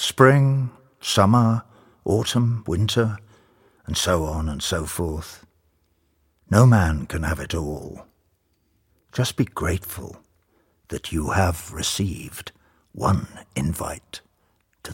spring, summer, autumn, winter, and so on and so forth. No man can have it all. Just be grateful that you have received one invite.